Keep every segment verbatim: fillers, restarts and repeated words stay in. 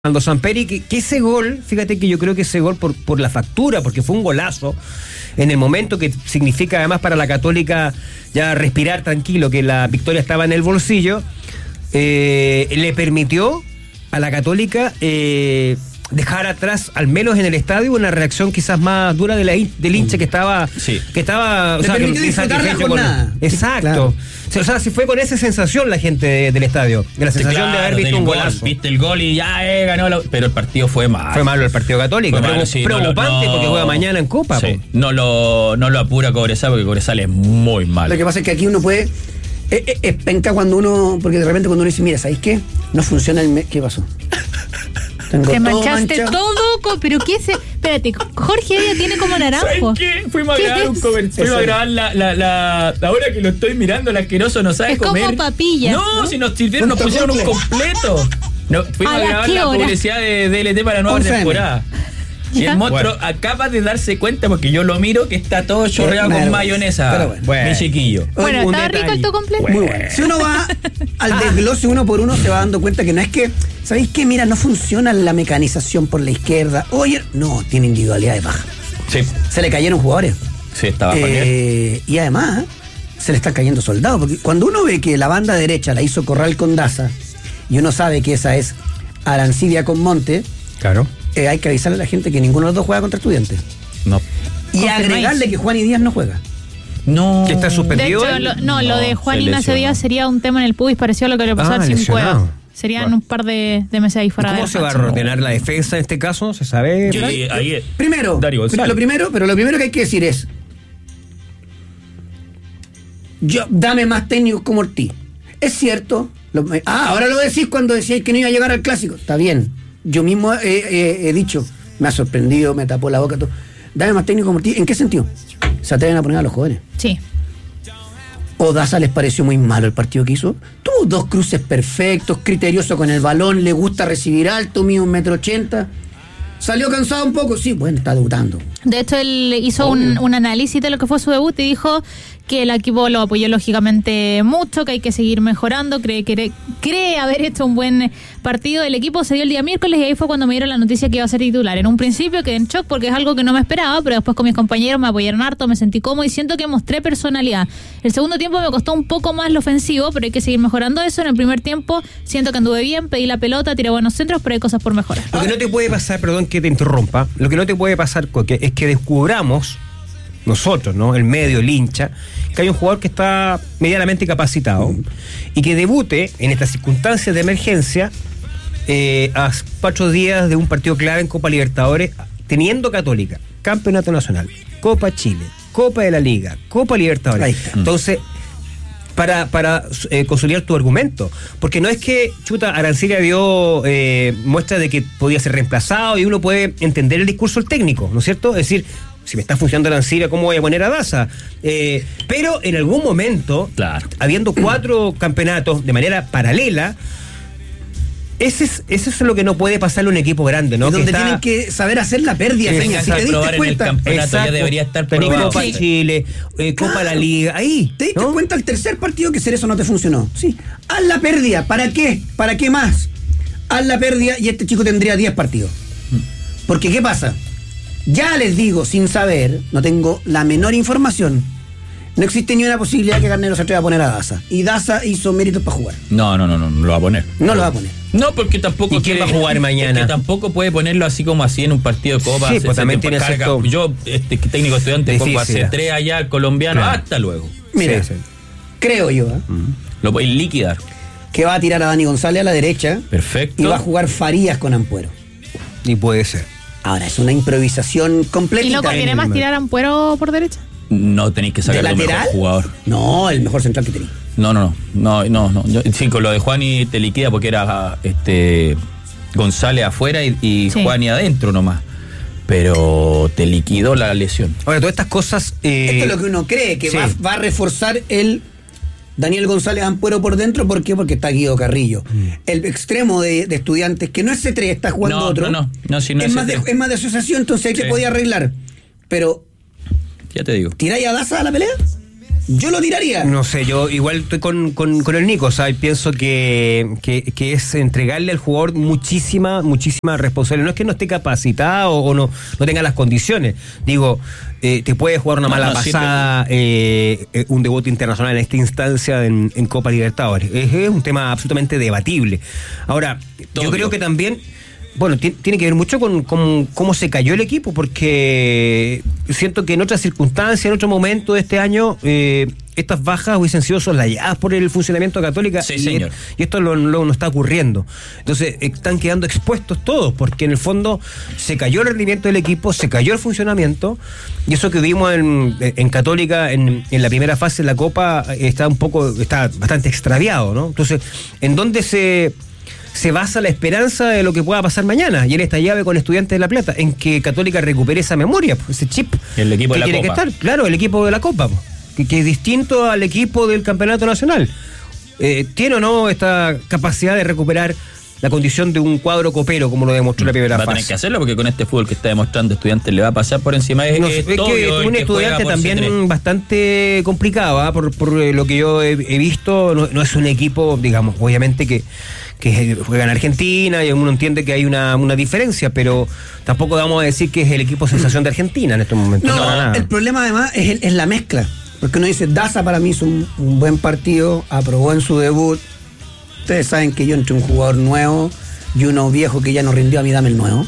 Aldo Samperi, que, que ese gol, fíjate que yo creo que ese gol por, por la factura, porque fue un golazo, en el momento que significa además para la Católica ya respirar tranquilo, que la victoria estaba en el bolsillo, eh, le permitió a la Católica eh, dejar atrás, al menos en el estadio, una reacción quizás más dura de la, del hincha que estaba... Sí. Que estaba le o sea, permitió que, disfrutar la jornada. Con, exacto. Claro. O sea, si fue con esa sensación la gente de, del estadio, de la sensación claro, de haber visto un gol, golazo. Viste el gol y ya eh, ganó, la... pero el partido fue malo. Fue malo el partido Católico. Fue malo, sí, preocupante no lo, no, porque juega mañana en Copa. Sí, no, lo, no lo apura Cobresal porque Cobresal es muy malo. Lo que pasa es que aquí uno puede... Es, es, es penca cuando uno... Porque de repente cuando uno dice, mira, ¿sabéis qué? No funciona el... Me... ¿Qué pasó? Tengo Te todo manchaste manchado. todo, con, pero qué se... Espérate, Jorge Díaz tiene como naranjo. ¿Sabes qué? Fuimos a ¿Qué grabar es? un comercial. Fuimos a grabar la, la, la, ahora que lo estoy mirando, el asqueroso no sabe Es comer. como papilla, No, ¿no? si nos sirvieron, nos Punto pusieron un completo. completo. No, fuimos ¿A a, la grabar qué la hora? publicidad de D L T para la nueva once eme. temporada. Y Ya. el monstruo Bueno. acaba de darse cuenta, porque yo lo miro, que está todo chorreado Una con vergüenza. mayonesa. Pero bueno. Bueno. Mi chiquillo. Bueno, Un ¿estaba detalle. rico el to completo? Muy bueno. Si uno va al desglose uno por uno, se va dando cuenta que no es que, ¿sabéis qué? Mira, no funciona la mecanización por la izquierda. Oye, no, tiene individualidades bajas. Sí, Se le cayeron jugadores. sí, estaba bajo nivel. Eh, y además, se le están cayendo soldados. Porque cuando uno ve que la banda derecha la hizo Corral con Daza, y uno sabe que esa es Arancibia con Monte, Claro. eh, hay que avisarle a la gente que ninguno de los dos juega contra Estudiantes. No. Y Confirmáis. agregarle que Juan y Díaz no juega. No. Que está De suspendido. hecho, lo, no, lo de No, Juan se Ignacio lesionó. Díaz sería un tema en el pubis parecido a lo que le pasó Ah, al Sin lesionado. Cueva. Serían Bueno. un par de, de meses ahí fuera ¿Cómo de se va a cancha. ordenar la defensa en este caso? ¿Se sabe? Sí, Frank? ahí, Primero, Darío González. lo primero, pero lo primero que hay que decir es, yo, dame más técnicos como Ortiz. Es cierto. Lo- ah, ahora lo decís cuando decíais que no iba a llegar al clásico. Está bien. Yo mismo he, he- he dicho, me ha sorprendido, me tapó la boca, todo. Dame más técnicos como Ortiz. ¿En qué sentido? Se atreven a poner a los jóvenes. Sí. ¿O Daza les pareció muy malo el partido que hizo? Tuvo dos cruces perfectos, criterioso con el balón, le gusta recibir alto, mide un metro ochenta. ¿Salió cansado un poco? Sí, bueno, está debutando. De hecho, él hizo un, un análisis de lo que fue su debut y dijo que el equipo lo apoyó lógicamente mucho, que hay que seguir mejorando, cree, cree, cree haber hecho un buen partido. El equipo se dio el día miércoles y ahí fue cuando me dieron la noticia que iba a ser titular. En un principio quedé en shock porque es algo que no me esperaba, pero después con mis compañeros me apoyaron harto, me sentí cómodo y siento que mostré personalidad. El segundo tiempo me costó un poco más lo ofensivo, pero hay que seguir mejorando eso. En el primer tiempo siento que anduve bien, pedí la pelota, tiré buenos centros, pero hay cosas por mejorar. Lo que no te puede pasar, perdón que te interrumpa, lo que no te puede pasar, Coque, es que descubramos, nosotros, ¿no? El medio, el hincha, que hay un jugador que está medianamente capacitado mm. y que debute en estas circunstancias de emergencia eh, a cuatro días de un partido clave en Copa Libertadores, teniendo Católica, Campeonato Nacional, Copa Chile, Copa de la Liga, Copa Libertadores. Ahí está. Entonces, para, para eh, consolidar tu argumento, porque no es que chuta Arancibia dio eh, muestra de que podía ser reemplazado y uno puede entender el discurso del técnico, ¿no es cierto? Es decir, si me está funcionando Arancibia, ¿cómo voy a poner a Daza? Eh, pero en algún momento, Claro. habiendo cuatro campeonatos de manera paralela, ese es, eso es lo que no puede pasarle a un equipo grande, ¿no? Y donde que está, tienen que saber hacer la pérdida, Sí, Peña. Si alcanza te a probar diste en el cuenta, campeonato, ya debería estar Tenés probado. Copa Sí. Chile, eh, Copa Claro. la Liga, ahí. ¿te diste ¿no? cuenta el tercer partido que Cerezo no te funcionó? Sí. Haz la pérdida. ¿Para qué? ¿Para qué más? Haz la pérdida y este chico tendría diez partidos. Porque, ¿qué pasa? Ya les digo, sin saber, no tengo la menor información. No existe ni una posibilidad que Garnero se atreva a poner a Daza. Y Daza hizo méritos para jugar. No, no, no, no, no lo va a poner. No lo va a poner. No, porque tampoco. ¿Y quién quiere- va a jugar mañana? Es que tampoco puede ponerlo así como así en un partido de Copa. Sí, se- pues se también te tiene carga. cierto- Yo, este técnico estudiante, pongo a Difícil. C tres allá, al colombiano, Claro. hasta luego. Mira, Sí, sí. creo yo, ¿eh? Lo puede liquidar. que va a tirar a Dani González a la derecha Perfecto. y va a jugar Farías con Ampuero. Y puede ser. Ahora, es una improvisación ¿Y completita. no conviene más tirar a Ampuero por derecha? No tenéis que ¿De sacar lo mejor lateral? jugador. No, el mejor central que tenía. No, no, no, no, no, no. Yo, sí, con lo de Juani te liquida porque era este González afuera y, y Sí. Juani adentro nomás. Pero te liquidó la lesión. Ahora, todas estas cosas... eh, Esto es lo que uno cree, que sí. va, va a reforzar el Daniel González Ampuero por dentro. ¿Por qué? Porque está Guido Carrillo. Mm. El extremo de, de Estudiantes, que no es C tres, está jugando No, otro. no, no, no, si no es, es más de, C tres. es más de asociación, entonces ahí Sí. se podía arreglar. Pero, Ya te digo. ¿tiráis a Daza a la pelea? Yo lo tiraría. No sé, yo igual estoy con, con, con el Nico, o sea, pienso que, que, que es entregarle al jugador muchísima, muchísima responsabilidad. No es que no esté capacitado o no, no tenga las condiciones. Digo, eh, te puede jugar una No, mala no, pasada, eh, eh, un debut internacional en esta instancia en, en Copa Libertadores. Es, es un tema absolutamente debatible. Ahora, Todo yo creo bien. que también... Bueno, t- tiene que ver mucho con, con cómo se cayó el equipo, porque siento que en otras circunstancias, en otro momento de este año, eh, estas bajas hubiesen sido soslayadas por el funcionamiento de Católica. Sí, y, señor. y esto lo, lo- no está ocurriendo. Entonces, están quedando expuestos todos, porque en el fondo se cayó el rendimiento del equipo, se cayó el funcionamiento, y eso que vimos en, en Católica en, en la primera fase de la Copa eh, está un poco, está bastante extraviado, ¿no? Entonces, ¿en dónde se... se basa la esperanza de lo que pueda pasar mañana y en esta llave con Estudiantes de La Plata, en que Católica recupere esa memoria, pues, ese chip El equipo que de la tiene Copa. que estar, claro, el equipo de la Copa, pues, que, que es distinto al equipo del Campeonato Nacional. Eh, ¿Tiene o no esta capacidad de recuperar la condición de un cuadro copero, como lo demostró la primera Va a tener fase? que hacerlo porque con este fútbol que está demostrando Estudiantes le va a pasar por encima. Es, No, es es que obvio, el un que juega estudiante por también C tres. bastante complicado, ¿ah? por, por eh, lo que yo he, he visto, no, no es un equipo, digamos, obviamente que, que juega en Argentina y uno entiende que hay una, una diferencia, pero tampoco vamos a decir que es el equipo sensación de Argentina en estos momentos. No, para nada. el problema además es, el- es la mezcla. Porque uno dice, Daza para mí hizo un, un buen partido, aprobó en su debut. Ustedes saben que yo entre un jugador nuevo y uno viejo que ya no rindió, a mí dame el nuevo.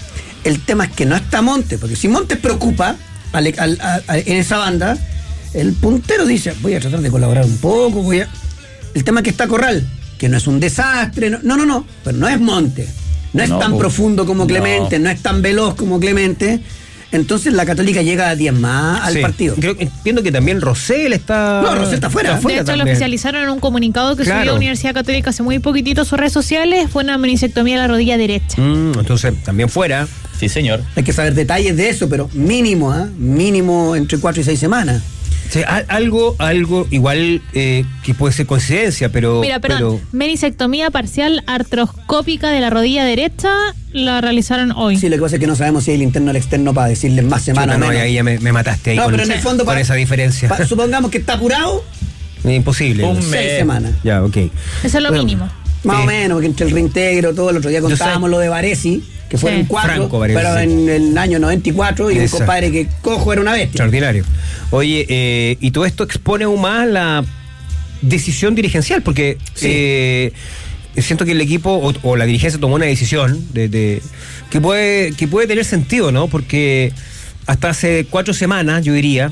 El tema es que no está Montes, porque si Montes preocupa al- al- a- a- en esa banda, el puntero dice, voy a tratar de colaborar un poco, voy a... El tema es que está Corral, que no es un desastre, no, no, no, no, pero no es Montes, no es No, tan po. profundo como No. Clemente, no es tan veloz como Clemente. Entonces la Católica llega a diez más al Sí. partido. Creo, entiendo que también Rosell está... No, Rosell está fuera. De hecho, lo también. oficializaron en un comunicado que Claro. subió Universidad Católica hace muy poquitito a sus redes sociales. Fue una menisectomía de la rodilla derecha. Mm, entonces, también fuera. Sí, señor. Hay que saber detalles de eso, pero mínimo, ¿ah? Mínimo entre cuatro y seis semanas. Sí, a- algo, algo igual eh, que puede ser coincidencia, pero... Mira, perdón, pero menisectomía parcial artroscópica de la rodilla derecha la realizaron hoy. Sí, lo que pasa es que no sabemos si hay el interno o el externo para decirles más semana Chuta, o no, menos. ahí ya me, me mataste ahí No, con, pero en el fondo con pa- esa diferencia. pa- supongamos que está apurado, Imposible. Un seis mes. semanas. Ya, ok. Eso es lo Bueno, mínimo. Más Sí. o menos, porque entre el reintegro, todo el otro día Yo contábamos sé. lo de Varesi, que fueron Sí. cuatro, Franco Varesi, pero sí. en el año noventa y cuatro, y un Exacto. compadre que cojo era una bestia. Extraordinario. Oye, eh, y todo esto expone aún más la decisión dirigencial, porque Sí. eh, siento que el equipo o, o la dirigencia tomó una decisión de, de- que puede que puede tener sentido, ¿no? Porque hasta hace cuatro semanas, yo diría,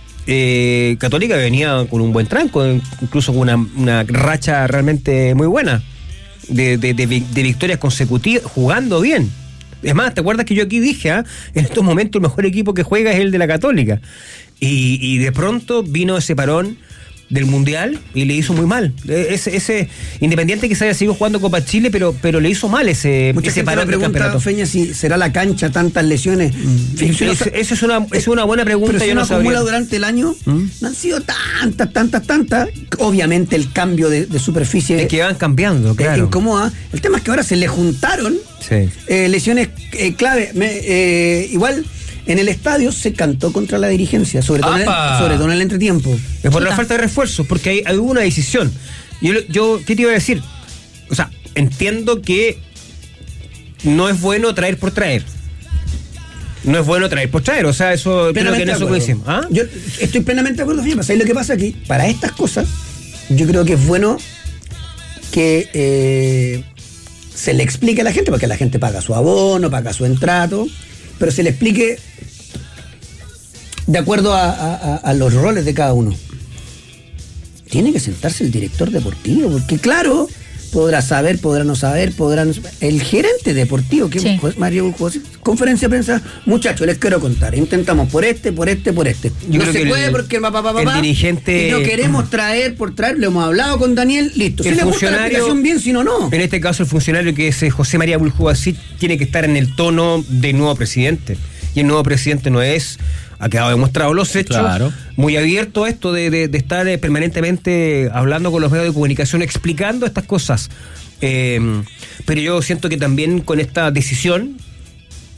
eh, Católica venía con un buen tranco, incluso con una, una racha realmente muy buena de, de, de vi- de victorias consecutivas, jugando bien. Es más, ¿te acuerdas que yo aquí dije, ah, en estos momentos el mejor equipo que juega es el de la Católica? Y, y de pronto vino ese parón del Mundial y le hizo muy mal. E- Ese, ese Independiente que se haya seguido jugando Copa Chile, pero, pero le hizo mal ese, Mucha ese gente me parón del pregunta, campeonato. Feña, si será la cancha tantas lesiones. Fíjese, Eso, eso es, una, es una buena pregunta. Pero si yo uno no sabría. acumula durante el año, ¿Mm? no han sido tantas, tantas, tantas. Obviamente el cambio de, de superficie Es que van cambiando, eh, claro. incomoda. El tema es que ahora se le juntaron Sí. eh, lesiones eh, clave. Me- eh, igual en el estadio se cantó contra la dirigencia, sobre todo, en el, ¡Apa! sobre todo en el entretiempo. Es por la Chuta. falta de refuerzos, porque hay, hay una decisión. Yo, yo, ¿qué te iba a decir? O sea, entiendo que no es bueno traer por traer. No es bueno traer por traer, o sea, eso creo que en Plenamente eso de acuerdo. coincidimos. ¿Ah? Yo estoy plenamente de acuerdo, fíjate, ¿sabes lo que pasa aquí? Para estas cosas, yo creo que es bueno que eh, se le explique a la gente, porque la gente paga su abono, paga su entrato, pero se le explique de acuerdo a, a- a- a los roles de cada uno. Tiene que sentarse el director deportivo, porque claro, podrá saber, podrá no saber, podrá no saber. El gerente deportivo, que Sí. pues, Mario José, conferencia de prensa, muchachos, les quiero contar, intentamos por este, por este, por este. Yo no creo se que puede el- porque papá, papá, el papá, dirigente- y no queremos traer por traer, lo hemos hablado con Daniel, listo. Si El le gusta la funcionario- explicación bien, si no, no. En este caso, el funcionario que es eh, José María Buljubasit tiene que estar en el tono del nuevo presidente. Y el nuevo presidente no es, ha quedado demostrado los hechos, Claro. muy abierto a esto de, de- de estar eh, permanentemente hablando con los medios de comunicación, explicando estas cosas. Eh, pero yo siento que también con esta decisión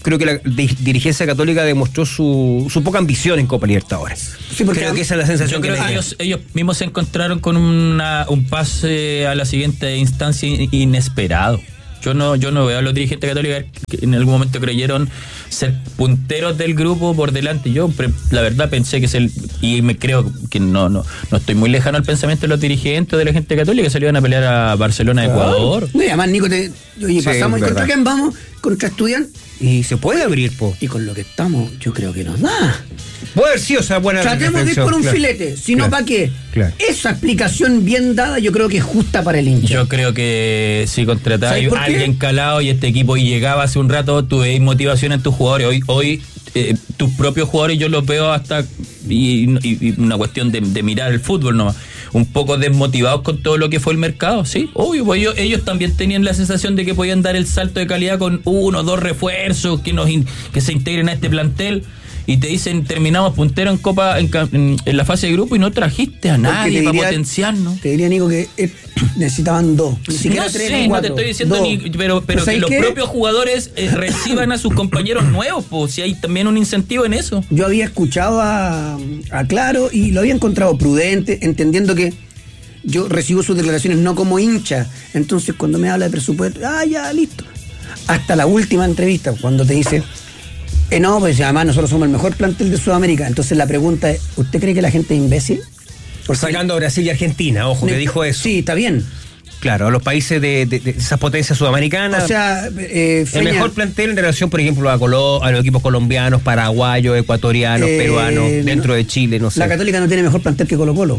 creo que la di- dirigencia católica demostró su, su poca ambición en Copa Libertadores. Sí, porque creo a- que esa es la sensación Yo que creo me que da. ellos, ellos mismos se encontraron con una, un pase a la siguiente instancia in- inesperado. Yo no, yo no veo a los dirigentes católicos que en algún momento creyeron ser punteros del grupo por delante. Yo pre- la verdad pensé que es el, y me creo que no, no, no estoy muy lejano al pensamiento de los dirigentes de la gente católica que se le iban a pelear a Barcelona, Ecuador. No, y además, Nico, te, oye, Sí, pasamos, ¿y verdad. contra quién vamos? Contra Estudiantes. Y se puede abrir, po. Y con lo que estamos, yo creo que nos da. Puede haber sido esa buena Tratemos de ir reflexión, por un claro. filete, si no, Claro. ¿para qué? Claro. Esa explicación bien dada yo creo que es justa para el hincha. Yo creo que si contrataba ¿Sabes por a qué? alguien calado y este equipo y llegaba hace un rato, tú veis motivación en tus jugadores. Hoy, hoy eh, tus propios jugadores yo los veo hasta, y, y- y una cuestión de, de mirar el fútbol nomás, un poco desmotivados con todo lo que fue el mercado, sí, obvio, pues ellos, ellos también tenían la sensación de que podían dar el salto de calidad con uno o dos refuerzos que, nos in- que se integren a este plantel. Y te dicen, terminamos puntero en Copa en, ca- en- en la fase de grupo y no trajiste a Porque nadie te para diría- potenciarnos. Te diría, Nico, que eh, necesitaban dos. Ni siquiera No tres sé, ni no cuatro. te estoy diciendo dos. ni, pero, pero que ¿sabes los qué? propios jugadores eh, reciban a sus compañeros nuevos, pues si hay también un incentivo en eso. Yo había escuchado a, a Claro y lo había encontrado prudente, entendiendo que yo recibo sus declaraciones no como hincha. Entonces, cuando me habla de presupuesto, ah, ya, listo. Hasta la última entrevista, cuando te dice, eh, no, pues además nosotros somos el mejor plantel de Sudamérica. Entonces la pregunta es, ¿usted cree que la gente es imbécil? Por sacando a Brasil y Argentina, ojo, que dijo eso. Sí, está bien. Claro, a los países de, de- de esas potencias sudamericanas. O sea, eh, el Feña, mejor plantel en relación, por ejemplo, a, Colo- a los equipos colombianos, paraguayos, ecuatorianos, eh, peruanos, dentro no- de Chile, no sé. La Católica no tiene mejor plantel que Colo Colo.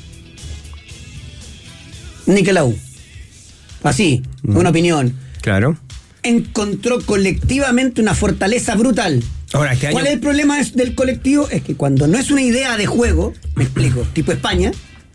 Ni que la U. Así, Mm. una opinión. Claro. Encontró colectivamente una fortaleza brutal. Ahora, este año- ¿Cuál es el problema es- del colectivo? Es que cuando no es una idea de juego, me explico, tipo España,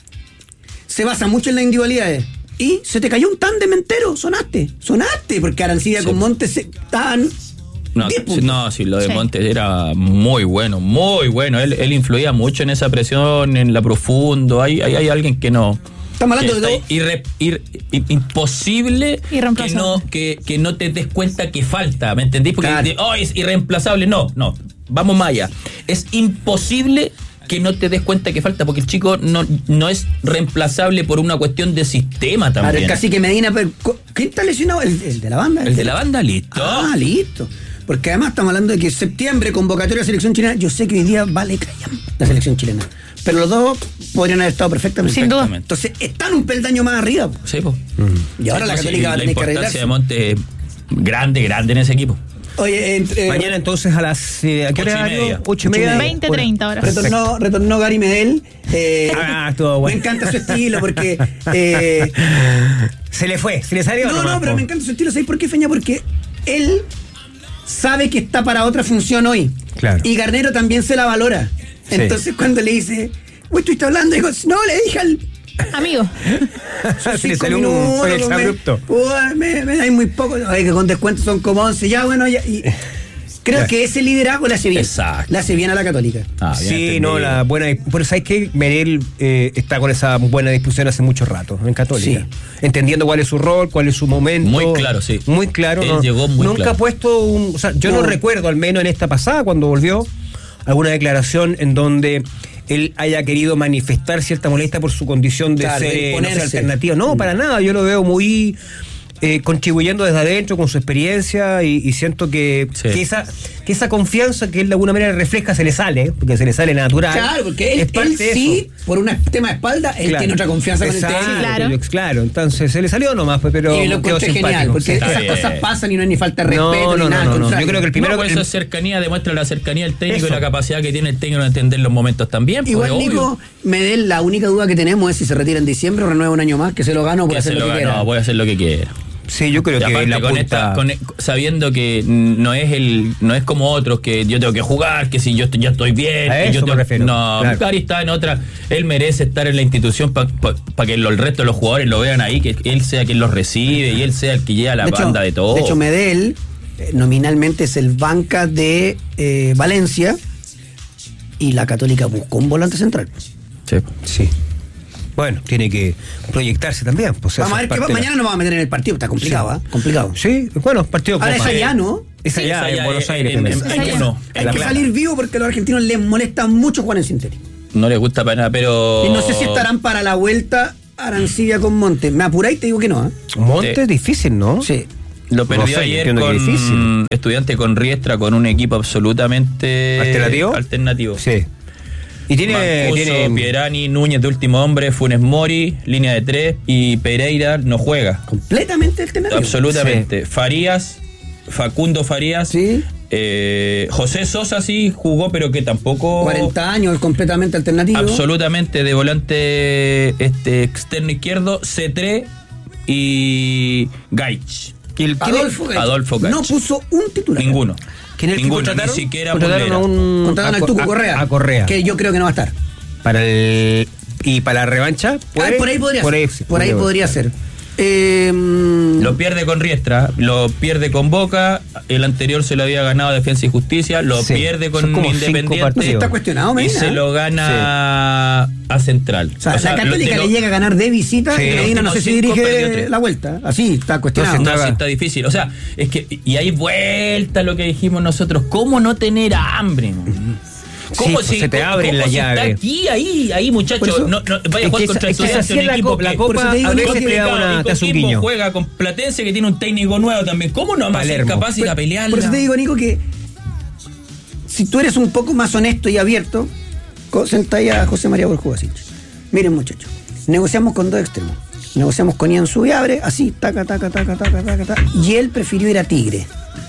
se basa mucho en las individualidades. Y se te cayó un tándem entero, sonaste, sonaste, porque Arancibia Sí. con Montes se- estaban No, diez sí, puntos. no, sí, lo de Sí. Montes era muy bueno, muy bueno. Él, él influía mucho en esa presión, en la profundo. Hay, hay, hay alguien que no. Estamos hablando que de está dos. irre- ir- i- imposible que Irreemplazable. no, que, que no te des cuenta que falta, ¿me entendís? Porque Claro. de, oh, es irreemplazable. No, no, vamos más allá. Es imposible que no te des cuenta que falta, porque el chico no, no es reemplazable por una cuestión de sistema Claro, también. el cacique Medina, pero, ¿quién está lesionado? El, el de la banda. El de la banda, listo. Ah, listo. Porque además estamos hablando de que septiembre, convocatoria de la selección chilena, yo sé que hoy día vale callan la selección chilena. Pero los dos podrían haber estado perfectamente. Sin duda. Perfectamente. Entonces, están un peldaño más arriba. Sí, pues. Y ahora la Sí, Católica va a la tener que importancia arreglarse. de Monte es grande, grande en ese equipo. Oye, entre, Mañana entonces a las... eh, ¿A qué Ocho y hora? media. Ocho y media. veinte, treinta horas. retornó, retornó Gary Medel. eh, Ah, estuvo bueno. Me encanta su estilo porque... eh, Se le fue, se le salió. no, nomás, no, pero po. me encanta su estilo. ¿Sabes por qué, Feña? Porque él sabe que está para otra función hoy. Claro. Y Garnero también se la valora. Sí. Entonces cuando le dice, uy, estuviste hablando, digo, no, le dije al... Amigo. se le cinco salió un, minutos, un me- exabrupto. Uy, me, me dais muy poco. Oye, que con descuento son como once. Ya, bueno, ya. Y creo que ese liderazgo le hace bien. Exacto. Le hace bien a la Católica. Ah, bien Sí, entendido. no, la buena. Pero ¿sabes qué? Merel eh, está con esa buena discusión hace mucho rato en Católica. Sí. Entendiendo cuál es su rol, cuál es su momento. Muy claro, sí. Muy claro. Él no, llegó muy Nunca claro. ha puesto un. O sea, yo no. No. recuerdo, al menos en esta pasada, cuando volvió, alguna declaración en donde él haya querido manifestar cierta molestia por su condición de Claro, de ser no sé, imponerse. alternativa. No, para nada. Yo lo veo muy. Eh, contribuyendo desde adentro con su experiencia y, y siento que, Sí. que esa que esa confianza que él de alguna manera refleja se le sale, porque se le sale natural. Claro, porque él, Es parte él de sí, eso. por un tema de espalda, él Claro. tiene otra confianza con el Exacto, técnico. Claro. yo- claro, entonces se le salió nomás, pues, pero Y lo quedó encontré simpático. genial, porque Sí. esas bien. cosas pasan y no hay ni falta de No, respeto no, ni nada. no, al no, contrario. yo creo que el primero no, pues el- eso es cercanía, demuestra la cercanía del técnico Eso. y la capacidad que tiene el técnico de entender los momentos también. pues, Igual, obvio. Nico, Medel, la única duda que tenemos es si se retira en diciembre o renueva un año más, que se lo gano, puede Que hacer se lo lo que ganó, quiera. voy a hacer lo que quiera. Sí, yo creo Y que aparte la con punta... esta, con- sabiendo que no es el, no es como otros que yo tengo que jugar, que si yo estoy, ya estoy bien, A que eso yo me tengo- refiero, no, claro. Gary está en otra, él merece estar en la institución para pa, pa que lo- el resto de los jugadores lo vean ahí, que él sea quien los recibe y él sea el que lleva la De hecho- banda de todo. De hecho, Medel eh, nominalmente es el banca de eh, Valencia y la Católica buscó un volante central. Sí. Sí. Bueno, tiene que proyectarse también. Pues vamos a ver que parte mañana nos vamos a meter en el partido, está complicado, ¿ah? Sí. Complicado. Sí, bueno, partido Ahora es Copa. allá, ¿no? Es Sí, allá, es allá, en Buenos en- Aires. en- también. en- Hay que, uno, hay la que Plata. salir vivo porque a los argentinos les molesta mucho jugar en sintético. No les gusta para nada, pero. Y no sé si estarán para la vuelta Arancibia con Monte. Me apuré y te digo que no, ¿eh? Monte Sí. es difícil, ¿no? Sí. Lo perdió No sé, ayer entiendo que con es difícil. Estudiante con Riestra, con un equipo absolutamente ¿Alternativo? alternativo. Sí. Y tiene. Mancuso, tiene Pierani, Núñez de último hombre, Funes Mori, línea de tres, y Pereira no juega. Completamente alternativo. Absolutamente. Farías, Facundo Farías. Sí. eh, José Sosa sí jugó, pero que tampoco. cuarenta años, completamente alternativo. Absolutamente de volante este externo izquierdo, Cetré y Gaich. ¿Y el- quién es- Adolfo Gaich. Adolfo Gaich. No puso un titular. Ninguno. ¿Quién es el que Ninguno, contrataron? ni siquiera Contrataron a Muslera. un. Contrataron a al Co- Tuco a- Correa. A Correa. Que yo creo que no va a estar. Para el. Y para la revancha. Ah, por ahí podría por ser. ahí, por por ahí ahí podría ser. Eh, mm, Lo pierde con Riestra, lo pierde con Boca, el anterior se lo había ganado Defensa y Justicia, lo Sí, pierde son con como cinco Independiente partidos. no está cuestionado, y Medina. se lo gana a Central. O sea, O sea, la lo- Católica de le lo- llega a ganar de visita Sí. y Medina no sé si Cinco, perdió dirige tres. la vuelta. Así, está cuestionado. Entonces, No, Estaba- sí está difícil. O sea, es que. Y hay vuelta a lo que dijimos nosotros. ¿Cómo no tener hambre? ¿Cómo Sí, pues se te cómo- abren cómo la si llave? Está aquí, ahí, ahí, Por muchachos. eso- No, no, vaya a Es jugar que contra esa- es que Estudiantes, así un es la equipo Copa- la que- Copa por eso te digo, a Nico, veces que- te da una, y te hace un Coquimbo guiño. juega con Platense que tiene un técnico nuevo también. ¿Cómo no vamos a ser Palermo. capaces de ir a pelearla? Por eso te digo, Nico, que si tú eres un poco más honesto y abierto, co- senta ahí a José María Borjubasic. Miren, muchachos, negociamos con dos extremos. Negociamos con Ian Subiabre, así, taca, taca, taca, taca, taca, taca, y él prefirió ir a Tigre.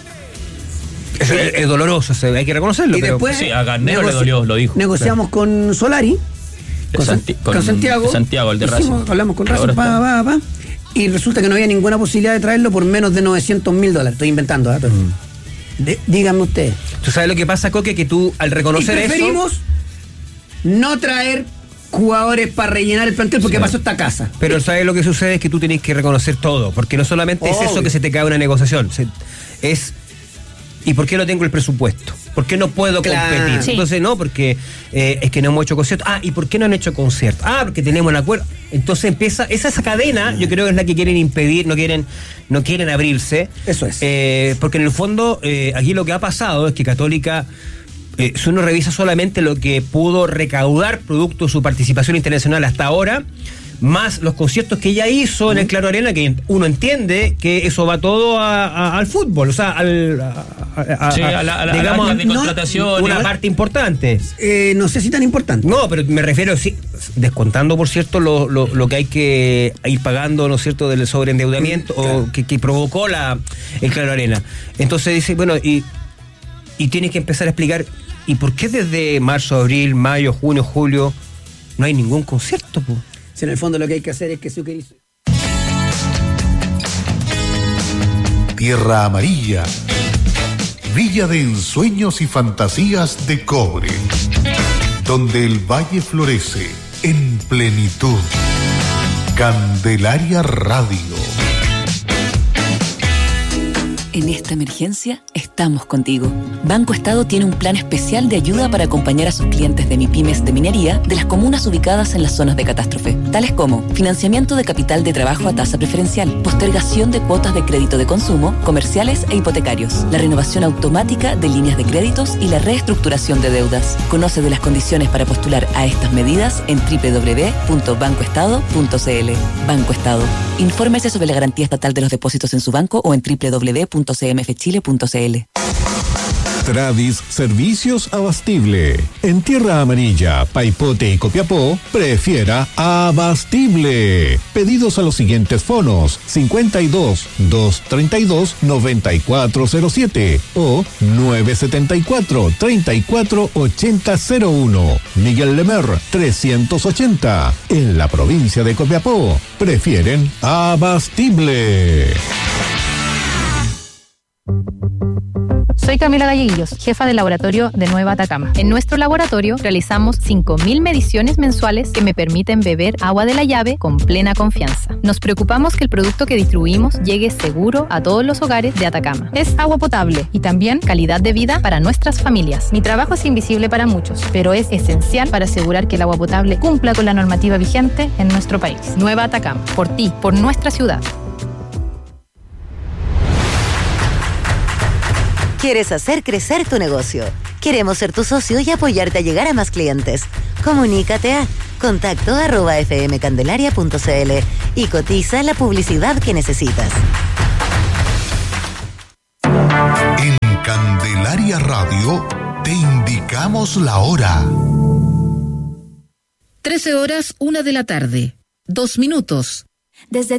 Eso es, es doloroso, se- hay que reconocerlo. Y pero después sí, a Garnero le negoci- dolió, lo dijo. Negociamos con Solari, con, San- Santi- con con Santiago. Santiago, el de Hicimos- Racing. Hablamos con Ahora Racing, pa, está. pa, pa, y resulta que no había ninguna posibilidad de traerlo por menos de novecientos mil dólares. Estoy inventando, ¿eh? Pero- de- díganme ustedes. tú sabes lo que pasa, Coque, que tú al Y reconocer preferimos eso. no traer jugadores para rellenar el plantel porque Sí. pasó esta casa. Pero sabes lo que sucede es que tú tenés que reconocer todo, porque no solamente es eso Obvio. que se te cae una negociación, se- es ¿y por qué no tengo el presupuesto? ¿Por qué no puedo Claro. competir? Sí. Entonces no, porque eh, es que no hemos hecho conciertos. Ah, ¿y por qué no han hecho conciertos? Ah, porque tenemos un acuerdo. Entonces empieza, esa, esa cadena, yo creo que es la que quieren impedir, no quieren, no quieren abrirse. Eso es. Eh, porque en el fondo, eh, aquí lo que ha pasado es que Católica, eh, si uno revisa solamente lo que pudo recaudar producto de su participación internacional hasta ahora, más los conciertos que ella hizo en el Claro Arena, que uno entiende que eso va todo a- a- al fútbol, o sea, al, a, a- a- Sí, a la- a la- digamos, a las de no, contratación. una y- parte importante. Eh, no sé si tan importante. No, pero me refiero, sí, descontando, por cierto, lo, lo, lo que hay que ir pagando, ¿no es cierto?, del sobreendeudamiento o que, que provocó la el Claro Arena. Entonces dice, bueno, y, y tienes que empezar a explicar, ¿y por qué desde marzo, abril, mayo, junio, julio no hay ningún concierto, po? Si en el fondo lo que hay que hacer es que si querís. Tierra Amarilla, Villa de ensueños y fantasías de cobre, donde el valle florece en plenitud. Candelaria Radio. En esta emergencia estamos contigo. Banco Estado tiene un plan especial de ayuda para acompañar a sus clientes de MIPYMES de minería de las comunas ubicadas en las zonas de catástrofe, tales como financiamiento de capital de trabajo a tasa preferencial, postergación de cuotas de crédito de consumo, comerciales e hipotecarios, la renovación automática de líneas de créditos y la reestructuración de deudas. Conoce de las condiciones para postular a estas medidas en doble u doble u doble u punto banco estado punto c l. Banco Estado. Infórmese sobre la garantía estatal de los depósitos en su banco o en doble u doble u doble u punto c m f chile punto c l. Tradis Servicios Abastible. En Tierra Amarilla, Paipote y Copiapó, prefiera Abastible. Pedidos a los siguientes fonos: cincuenta y dos, doscientos treinta y dos, noventa y cuatro cero siete o nueve setenta y cuatro, treinta y cuatro ochenta cero uno. Miguel Lemer, trescientos ochenta. En la provincia de Copiapó, prefieren Soy Camila Galleguillos, jefa del laboratorio de Nueva Atacama. En nuestro laboratorio realizamos cinco mil mediciones mensuales que me permiten beber agua de la llave con plena confianza. Nos preocupamos que el producto que distribuimos llegue seguro a todos los hogares de Atacama. Es agua potable y también calidad de vida para nuestras familias. Mi trabajo es invisible para muchos, pero es esencial para asegurar que el agua potable cumpla con la normativa vigente en nuestro país. Nueva Atacama, por ti, por nuestra ciudad. ¿Quieres hacer crecer tu negocio? Queremos ser tu socio y apoyarte a llegar a más clientes. Comunícate a contacto arroba fmcandelaria punto cl y cotiza la publicidad que necesitas. En Candelaria Radio te indicamos la hora. trece horas, una de la tarde. Dos minutos. Desde